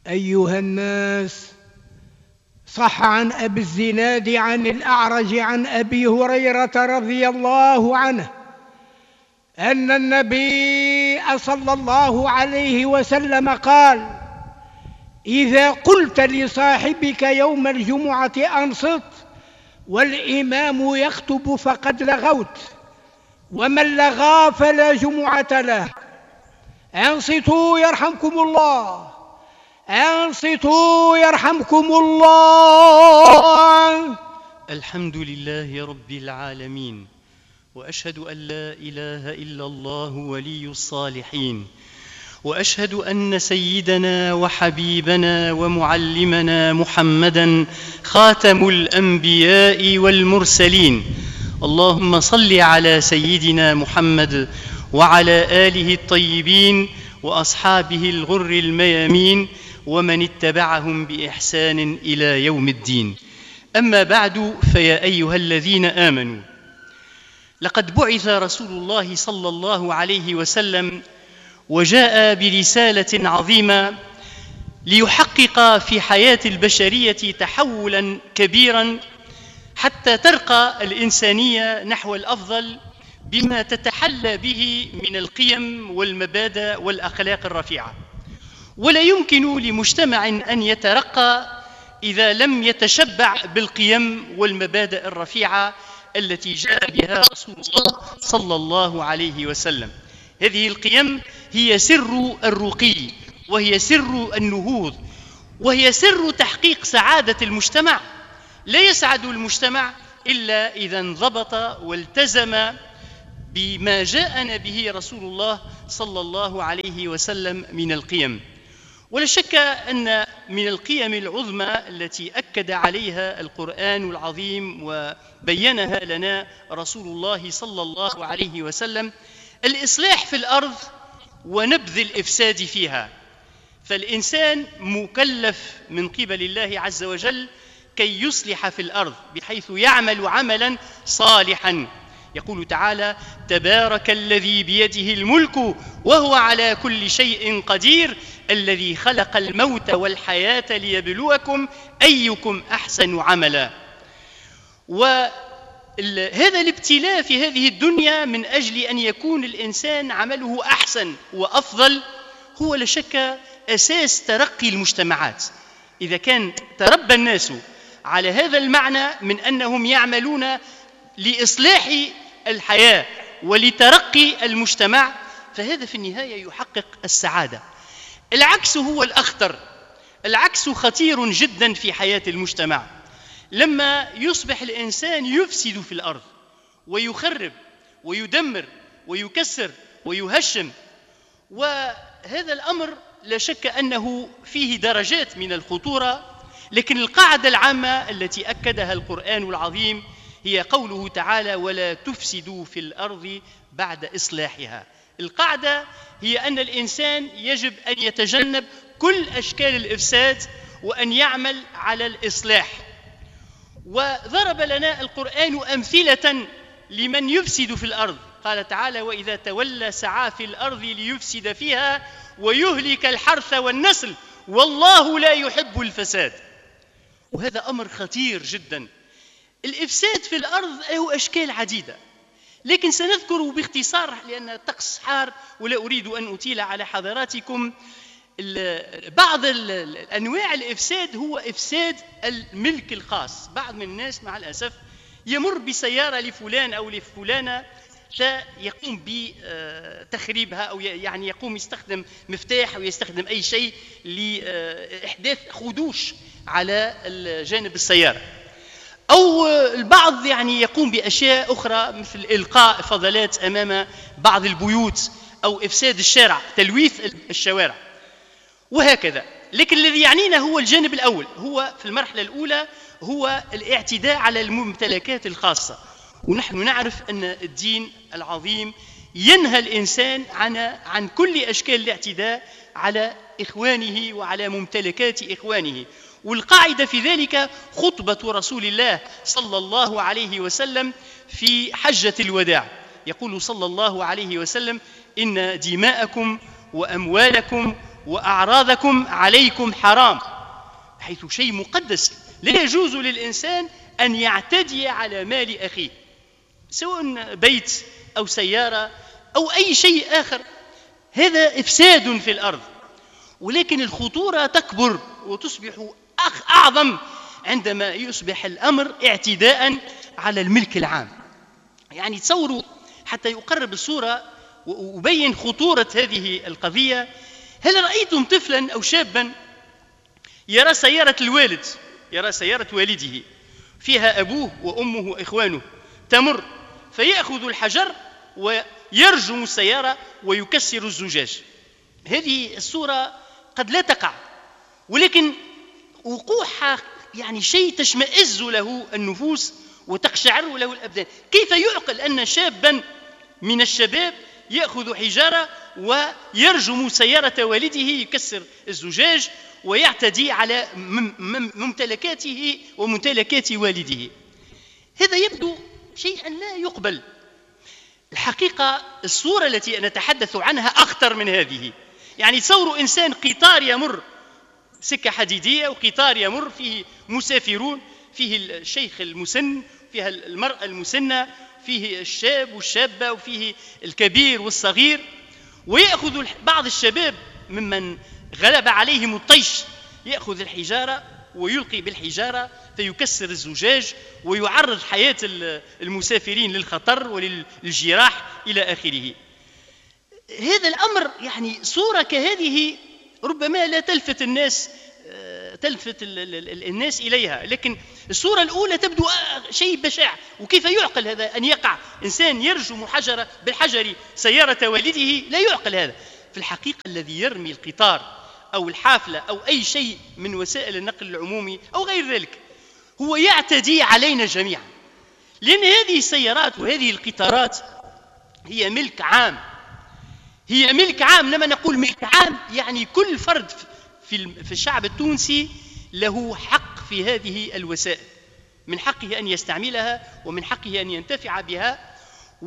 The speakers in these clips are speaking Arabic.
أيها الناس، صح عن أبي الزناد عن الأعرج عن أبي هريرة رضي الله عنه أن النبي صلى الله عليه وسلم قال: إذا قلت لصاحبك يوم الجمعة أنصت والإمام يخطب فقد لغوت، ومن لغى فلا جمعة له. أنصتوا يرحمكم الله، أنصتوا يرحمكم الله. الحمد لله رب العالمين، وأشهد أن لا إله إلا الله ولي الصالحين، وأشهد أن سيدنا وحبيبنا ومعلمنا محمدًا خاتم الأنبياء والمرسلين. اللهم صل على سيدنا محمد وعلى آله الطيبين وأصحابه الغر الميامين ومن اتبعهم بإحسان إلى يوم الدين. أما بعد، فيا أيها الذين آمنوا، لقد بعث رسول الله صلى الله عليه وسلم وجاء برسالة عظيمة ليحقق في حياة البشرية تحولا كبيرا حتى ترقى الإنسانية نحو الأفضل بما تتحلى به من القيم والمبادئ والأخلاق الرفيعة. ولا يمكن لمجتمع أن يترقى إذا لم يتشبع بالقيم والمبادئ الرفيعة التي جاء بها رسول الله صلى الله عليه وسلم. هذه القيم هي سر الرقي، وهي سر النهوض، وهي سر تحقيق سعادة المجتمع. لا يسعد المجتمع إلا إذا انضبط والتزم بما جاءنا به رسول الله صلى الله عليه وسلم من القيم. ولا شك أن من القيم العظمى التي أكد عليها القرآن العظيم وبينها لنا رسول الله صلى الله عليه وسلم الإصلاح في الأرض ونبذ الإفساد فيها. فالإنسان مكلف من قبل الله عز وجل كي يصلح في الأرض بحيث يعمل عملا صالحا. يقول تعالى: تبارك الذي بيده الملك وهو على كل شيء قدير الذي خلق الموت والحياة ليبلوكم أيكم أحسن عملا. وهذا الابتلاء في هذه الدنيا من أجل أن يكون الإنسان عمله أحسن وأفضل هو لا شك أساس ترقي المجتمعات. إذا كان تربى الناس على هذا المعنى من أنهم يعملون لإصلاح الحياة ولترقي المجتمع، فهذا في النهاية يحقق السعادة. العكس هو الأخطر، العكس خطير جدا في حياة المجتمع. لما يصبح الإنسان يفسد في الأرض ويخرب ويدمر ويكسر ويهشم، وهذا الأمر لا شك أنه فيه درجات من الخطورة، لكن القاعدة العامة التي أكدها القرآن العظيم هي قوله تعالى: ولا تفسدوا في الأرض بعد إصلاحها. القاعدة هي أن الإنسان يجب أن يتجنب كل أشكال الإفساد وأن يعمل على الإصلاح. وضرب لنا القرآن أمثلة لمن يفسد في الأرض. قال تعالى: وإذا تولى سعى في الأرض ليفسد فيها ويهلك الحرث والنسل والله لا يحب الفساد. وهذا أمر خطير جدا. الإفساد في الأرض له أشكال عديدة، لكن سنذكر باختصار لأن الطقس حار ولا أريد أن أطيل على حضراتكم. بعض الأنواع الإفساد هو إفساد الملك الخاص. بعض من الناس مع الأسف يمر بسيارة لفلان أو لفلانة فيقوم بتخريبها، أو يعني يقوم يستخدم مفتاح أو يستخدم أي شيء لإحداث خدوش على جانب السيارة. أو البعض يعني يقوم بأشياء أخرى مثل إلقاء فضلات أمام بعض البيوت أو إفساد الشارع، تلويث الشوارع وهكذا. لكن الذي يعنينا هو الجانب الأول، هو في المرحلة الأولى هو الاعتداء على الممتلكات الخاصة. ونحن نعرف أن الدين العظيم ينهى الإنسان عن كل أشكال الاعتداء على إخوانه وعلى ممتلكات إخوانه. والقاعدة في ذلك خطبة رسول الله صلى الله عليه وسلم في حجة الوداع. يقول صلى الله عليه وسلم: إن دماءكم وأموالكم وأعراضكم عليكم حرام، حيث شيء مقدس لا يجوز للإنسان أن يعتدي على مال أخيه، سواء بيت أو سيارة أو أي شيء آخر، هذا إفساد في الأرض. ولكن الخطورة تكبر وتصبح أعظم عندما يصبح الأمر اعتداء على الملك العام. يعني تصوروا حتى يقرب الصورة وأبين خطورة هذه القضية. هل رأيتم طفلا أو شابا يرى سيارة الوالد، يرى سيارة والده فيها أبوه وأمه وإخوانه تمر، فيأخذ الحجر ويرجم السيارة ويكسر الزجاج؟ هذه الصورة قد لا تقع، ولكن وقوعها يعني شيء تشمئز له النفوس وتقشعر له الأبدان. كيف يعقل أن شابا من الشباب يأخذ حجارة ويرجم سيارة والده، يكسر الزجاج ويعتدي على ممتلكاته وممتلكات والده؟ هذا يبدو شيئا لا يقبل. الحقيقة الصورة التي نتحدث عنها أخطر من هذه. يعني تصوروا إنسان قطار يمر، سكة حديدية وقطار يمر فيه مسافرون، فيه الشيخ المسن، فيها المرأة المسنة، فيه الشاب والشابة، وفيه الكبير والصغير، ويأخذ بعض الشباب ممن غلب عليهم الطيش يأخذ الحجارة ويلقي بالحجارة فيكسر الزجاج ويعرض حياة المسافرين للخطر وللجراح إلى آخره. هذا الأمر يعني صورة كهذه ربما لا تلفت الناس إليها، لكن الصورة الأولى تبدو شيء بشع. وكيف يعقل هذا أن يقع إنسان يرجم بالحجر سيارة والده؟ لا يعقل هذا. في الحقيقة الذي يرمي القطار أو الحافلة أو أي شيء من وسائل النقل العمومي أو غير ذلك هو يعتدي علينا جميعا، لأن هذه السيارات وهذه القطارات هي ملك عام. هي ملك عام. لما نقول ملك عام يعني كل فرد في الشعب التونسي له حق في هذه الوسائل، من حقه أن يستعملها ومن حقه أن ينتفع بها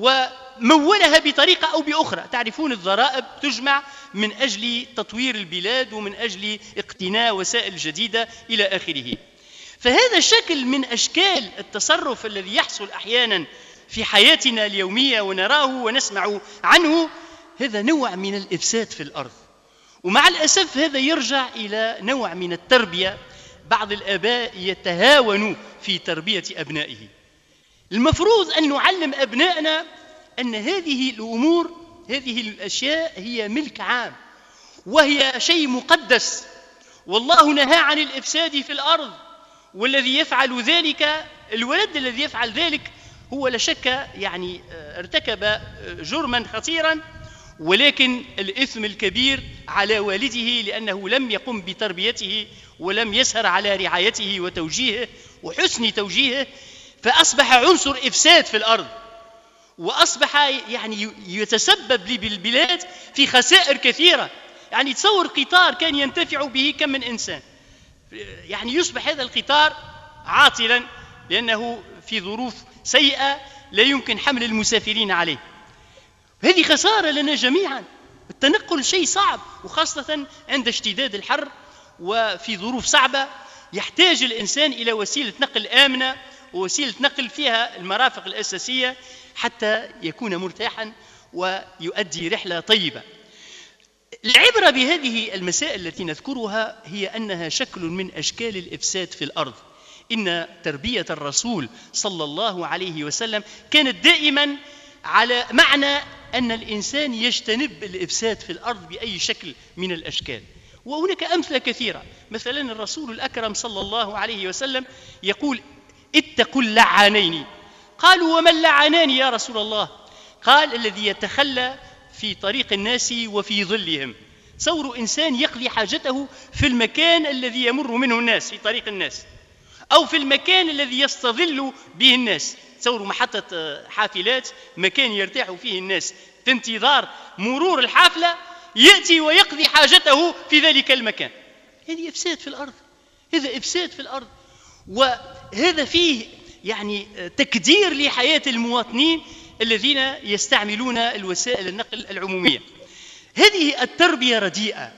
ومولها بطريقة أو بأخرى. تعرفون الضرائب تجمع من أجل تطوير البلاد ومن أجل اقتناء وسائل جديدة إلى آخره. فهذا شكل من أشكال التصرف الذي يحصل أحيانا في حياتنا اليومية ونراه ونسمع عنه، هذا نوع من الإفساد في الأرض. ومع الأسف هذا يرجع إلى نوع من التربية. بعض الآباء يتهاونوا في تربية أبنائه. المفروض أن نعلم أبنائنا أن هذه الأمور، هذه الأشياء هي ملك عام وهي شيء مقدس، والله نهى عن الإفساد في الأرض، والذي يفعل ذلك، الولد الذي يفعل ذلك هو لا شك يعني ارتكب جرما خطيرا، ولكن الإثم الكبير على والده لأنه لم يقم بتربيته ولم يسهر على رعايته وتوجيهه وحسن توجيهه، فأصبح عنصر إفساد في الأرض، وأصبح يعني يتسبب بالبلاد في خسائر كثيرة. يعني تصور قطار كان ينتفع به كم من إنسان، يعني يصبح هذا القطار عاطلا لأنه في ظروف سيئة لا يمكن حمل المسافرين عليه. هذه خسارة لنا جميعا. التنقل شيء صعب، وخاصة عند اشتداد الحر وفي ظروف صعبة يحتاج الإنسان إلى وسيلة نقل آمنة ووسيلة نقل فيها المرافق الأساسية حتى يكون مرتاحا ويؤدي رحلة طيبة. العبرة بهذه المسائل التي نذكرها هي أنها شكل من أشكال الإفساد في الأرض. إن تربية الرسول صلى الله عليه وسلم كانت دائما على معنى أن الإنسان يجتنب الإفساد في الأرض بأي شكل من الأشكال. وهناك أمثلة كثيرة. مثلا الرسول الأكرم صلى الله عليه وسلم يقول: اتقوا اللعانين. قالوا: وما اللعانان يا رسول الله؟ قال: الذي يتخلى في طريق الناس وفي ظلهم. تصوروا إنسان يقضي حاجته في المكان الذي يمر منه الناس في طريق الناس، أو في المكان الذي يستظل به الناس. تصوروا محطة حافلات، مكان يرتاح فيه الناس في انتظار مرور الحافلة، يأتي ويقضي حاجته في ذلك المكان. هذه إفساد في الأرض، هذا إفساد في الأرض، وهذا فيه يعني تكدير لحياة المواطنين الذين يستعملون الوسائل النقل العمومية. هذه التربية رديئة.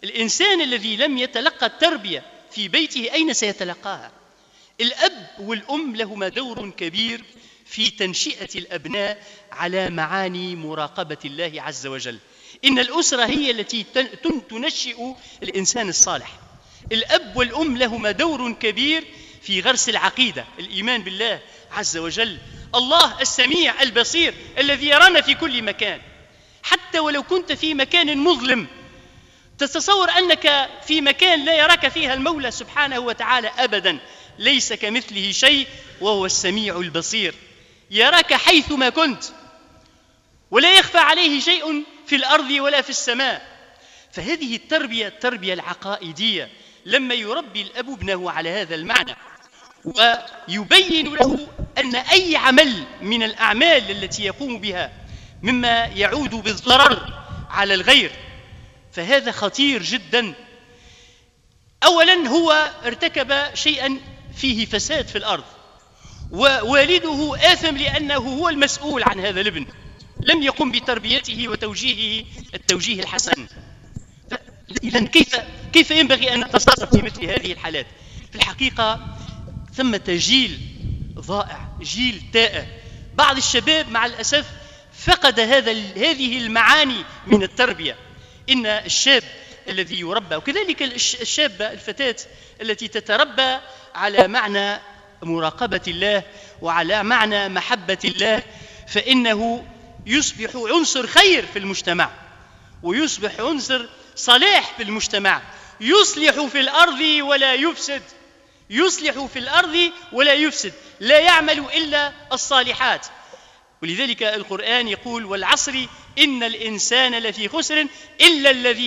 الإنسان الذي لم يتلقى التربية في بيته أين سيتلقاها؟ الأب والأم لهما دور كبير في تنشئة الأبناء على معاني مراقبة الله عز وجل. إن الأسرة هي التي تنشئ الإنسان الصالح. الأب والأم لهما دور كبير في غرس العقيدة، الإيمان بالله عز وجل، الله السميع البصير الذي يرانا في كل مكان. حتى ولو كنت في مكان مظلم، تتصور أنك في مكان لا يراك فيها المولى سبحانه وتعالى أبدا، ليس كمثله شيء وهو السميع البصير، يراك حيثما كنت ولا يخفى عليه شيء في الأرض ولا في السماء. فهذه التربية العقائدية، لما يربي الأب ابنه على هذا المعنى ويبين له أن أي عمل من الأعمال التي يقوم بها مما يعود بالضرر على الغير فهذا خطير جدا. أولا هو ارتكب شيئا فيه فساد في الأرض، ووالده آثم لأنه هو المسؤول عن هذا الابن، لم يقم بتربيته وتوجيهه التوجيه الحسن. إذن كيف ينبغي أن نتصرف في مثل هذه الحالات؟ في الحقيقة ثمة جيل ضائع، جيل تائه. بعض الشباب مع الأسف فقد هذه المعاني من التربية. إن الشاب الذي يربى، وكذلك الشابة الفتاة التي تتربى على معنى مراقبة الله وعلى معنى محبة الله، فإنه يصبح عنصر خير في المجتمع، ويصبح عنصر صلاح في المجتمع، يصلح في الأرض ولا يفسد، يصلح في الأرض ولا يفسد، لا يعمل إلا الصالحات. ولذلك القرآن يقول: والعصر إن الإنسان لفي خسر إلا الذين